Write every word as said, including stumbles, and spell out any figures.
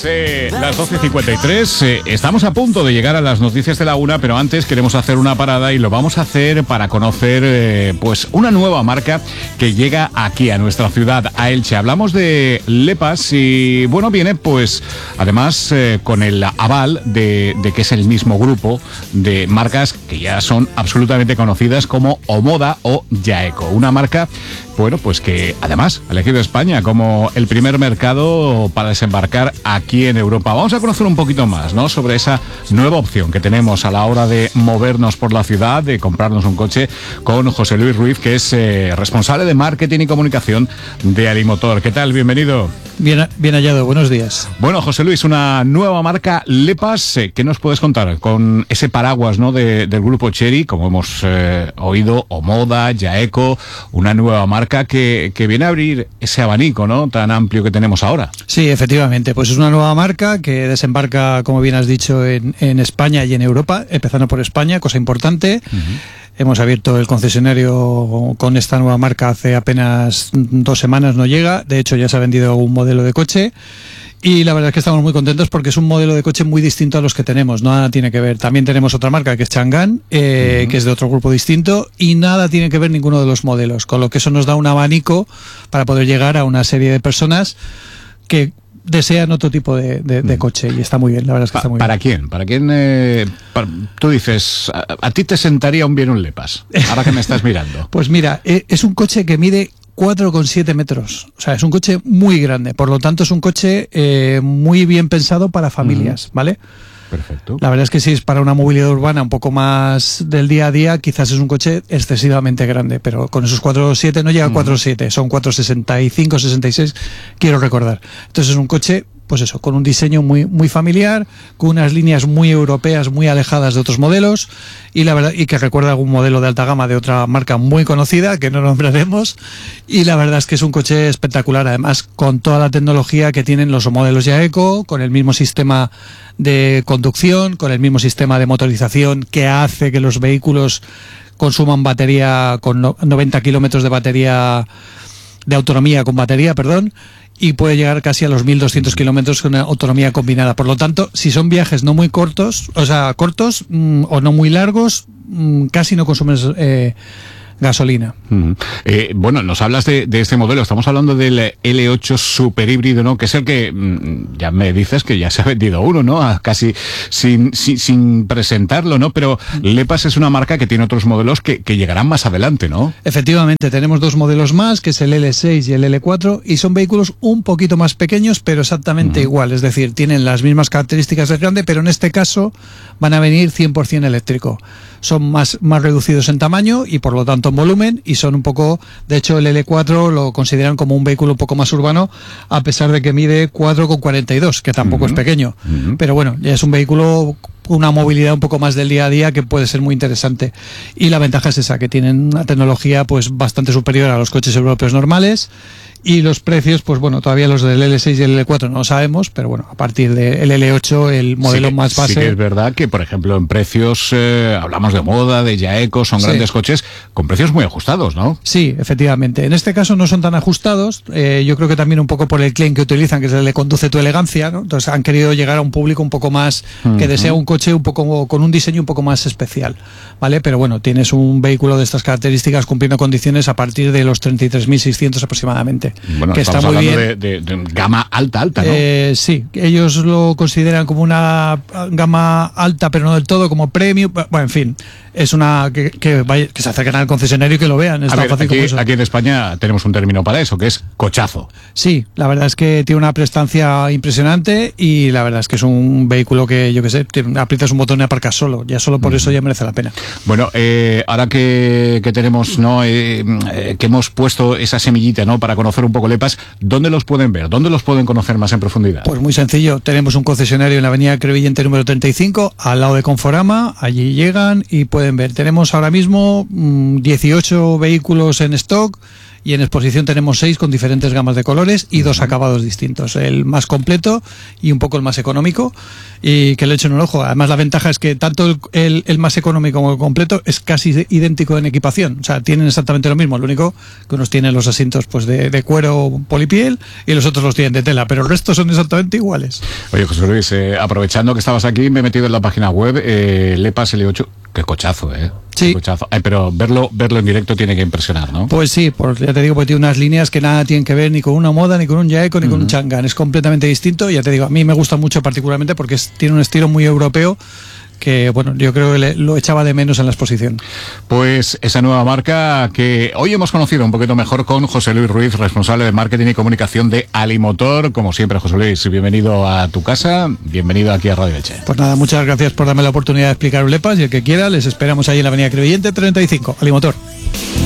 las, eh, las doce cincuenta y tres. Eh, estamos a punto de llegar a las noticias de la una, pero antes queremos hacer una parada y lo vamos a hacer para conocer eh, pues una nueva marca que llega aquí a nuestra ciudad, a Elche. Hablamos de Lepas y bueno, viene pues además eh, con el aval de, de que es el mismo grupo de marcas que ya son absolutamente conocidas como Omoda o Jaeco. Una marca, bueno, pues que además ha elegido España como el primer mercado para desembarcar aquí en Europa. Vamos a conocer un poquito más, ¿no?, sobre esa nueva opción que tenemos a la hora de movernos por la ciudad, de comprarnos un coche, con José Luis Ruiz, que es eh, responsable de marketing y comunicación de Alimotor. ¿Qué tal? Bienvenido. Bien, bien hallado, buenos días. Bueno, José Luis, una nueva marca Lepas, eh, ¿qué nos puedes contar con ese paraguas, ¿no?, de, del grupo Chery, como hemos eh, oído, Omoda, Jaeco, una nueva marca que, que viene a abrir ese abanico, ¿no?, tan amplio que tenemos ahora? Sí, efectivamente, pues es una nueva marca que desembarca, como bien has dicho, en, en España y en Europa, empezando por España, cosa importante. Uh-huh. Hemos abierto el concesionario con esta nueva marca hace apenas dos semanas, no llega. De hecho, ya se ha vendido un modelo de coche. Y la verdad es que estamos muy contentos porque es un modelo de coche muy distinto a los que tenemos. Nada tiene que ver. También tenemos otra marca que es Chang'an, eh, uh-huh. que es de otro grupo distinto, y nada tiene que ver ninguno de los modelos. Con lo que eso nos da un abanico para poder llegar a una serie de personas que desean otro tipo de, de, de coche, y está muy bien, la verdad es que está muy ¿Para bien. quién? ¿Para quién? Eh, para, tú dices, a, a ti te sentaría un bien un Lepas, ahora que me estás mirando. Pues mira, eh, es un coche que mide cuatro coma siete metros, o sea, es un coche muy grande, por lo tanto es un coche eh, muy bien pensado para familias, uh-huh. ¿vale? Perfecto. La verdad es que sí, es para una movilidad urbana un poco más del día a día, quizás es un coche excesivamente grande, pero con esos cuatro coma siete no llega a cuatro coma siete, son cuatro coma sesenta y cinco, sesenta y seis, quiero recordar. Entonces es un coche, pues eso, con un diseño muy muy familiar, con unas líneas muy europeas, muy alejadas de otros modelos, y la verdad, y que recuerda algún modelo de alta gama de otra marca muy conocida, que no nombraremos, y la verdad es que es un coche espectacular, además con toda la tecnología que tienen los modelos Jaeco, con el mismo sistema de conducción, con el mismo sistema de motorización que hace que los vehículos consuman batería con noventa kilómetros de batería, de autonomía con batería, perdón, y puede llegar casi a los mil doscientos kilómetros con una autonomía combinada. Por lo tanto, si son viajes no muy cortos, o sea, cortos mmm, o no muy largos, mmm, casi no consumen eh, gasolina. Uh-huh. Eh, bueno, nos hablas de, de este modelo, estamos hablando del L ocho super híbrido, ¿no?, que es el que mmm, ya me dices que ya se ha vendido uno, ¿no?, a casi sin, sin, sin presentarlo, ¿no?, pero Lepas es una marca que tiene otros modelos que, que llegarán más adelante, ¿no? Efectivamente, tenemos dos modelos más, que es el L seis y el L cuatro, y son vehículos un poquito más pequeños, pero exactamente uh-huh. igual, es decir, tienen las mismas características del grande, pero en este caso van a venir cien por ciento eléctrico. Son más, más reducidos en tamaño y por lo tanto en volumen, y son un poco, de hecho el L cuatro lo consideran como un vehículo un poco más urbano, a pesar de que mide cuatro coma cuarenta y dos, que tampoco uh-huh. es pequeño, uh-huh. pero bueno, ya es un vehículo, una movilidad un poco más del día a día que puede ser muy interesante, y la ventaja es esa, que tienen una tecnología pues bastante superior a los coches europeos normales. Y los precios, pues bueno, todavía los del L seis y el L cuatro no lo sabemos, pero bueno, a partir del L ocho, el modelo sí que, más base... Sí que es verdad que, por ejemplo, en precios, eh, hablamos de Moda, de Jaeco, son sí. grandes coches con precios muy ajustados, ¿no? Sí, efectivamente. En este caso no son tan ajustados, eh, yo creo que también un poco por el claim que utilizan, que es el de conduce tu elegancia, ¿no? Entonces han querido llegar a un público un poco más, uh-huh. que desea un coche un poco con un diseño un poco más especial, ¿vale? Pero bueno, tienes un vehículo de estas características cumpliendo condiciones a partir de los treinta y tres mil seiscientos aproximadamente, bueno, que está muy hablando bien. De, de, de gama alta, alta, ¿no? Eh, sí, ellos lo consideran como una gama alta, pero no del todo, como premium. Bueno, en fin, es una que, que, vaya, que se acerquen al concesionario y que lo vean. Es a tan ver, fácil aquí, como eso. Aquí en España tenemos un término para eso, que es cochazo. Sí, la verdad es que tiene una prestancia impresionante y la verdad es que es un vehículo que, yo qué sé, aprietas un botón y aparcas solo. Ya solo por mm. eso ya merece la pena. Bueno, eh, ahora que, que tenemos, ¿no? Eh, eh, que hemos puesto esa semillita, ¿no?, para conocer un poco Lepas, ¿dónde los pueden ver? ¿Dónde los pueden conocer más en profundidad? Pues muy sencillo, tenemos un concesionario en la avenida Crevillente número treinta y cinco, al lado de Conforama, allí llegan y pueden ver. Tenemos ahora mismo mmm, dieciocho vehículos en stock y en exposición tenemos seis con diferentes gamas de colores y dos acabados distintos, el más completo y un poco el más económico, y que le echen un ojo. Además, la ventaja es que tanto el, el, el más económico como el completo es casi idéntico en equipación, o sea, tienen exactamente lo mismo, lo único que unos tienen los asientos pues de, de cuero polipiel y los otros los tienen de tela, pero el resto son exactamente iguales. Oye, José Luis, eh, aprovechando que estabas aquí, me he metido en la página web, eh, Lepas L ocho, qué cochazo, ¿eh? Sí. Qué cochazo. Eh, pero verlo verlo en directo tiene que impresionar, ¿no? Pues sí, pues ya te digo, porque tiene unas líneas que nada tienen que ver ni con una moda, ni con un Jaeco, ni uh-huh. con un Chang'an, es completamente distinto, y ya te digo, a mí me gusta mucho particularmente porque es, tiene un estilo muy europeo, que bueno, yo creo que le, lo echaba de menos en la exposición. Pues esa nueva marca que hoy hemos conocido un poquito mejor con José Luis Ruiz, responsable de marketing y comunicación de Alimotor. Como siempre, José Luis, bienvenido a tu casa, bienvenido aquí a Radio Elche. Pues nada, muchas gracias por darme la oportunidad de explicar un Lepas, y el que quiera, les esperamos ahí en la avenida Crevillente treinta y cinco, Alimotor.